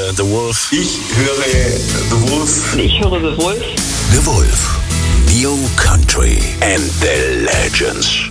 The Wolf. Ich höre The Wolf. Ich höre The Wolf. The Wolf. New Country and the Legends.